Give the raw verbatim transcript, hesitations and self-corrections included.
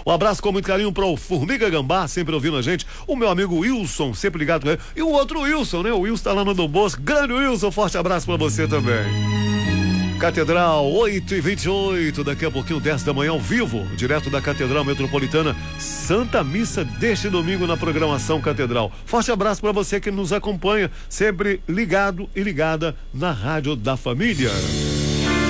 Um abraço com muito carinho para o Formiga Gambá, sempre ouvindo a gente. O meu amigo Wilson, sempre ligado com ele. E o outro Wilson, né? O Wilson tá lá no Dom Bosco. Grande Wilson, forte abraço para você também. Catedral, oito e vinte e oito, daqui a pouquinho, dez da manhã, ao vivo, direto da Catedral Metropolitana, Santa Missa deste domingo na programação Catedral. Forte abraço para você que nos acompanha, sempre ligado e ligada na Rádio da Família.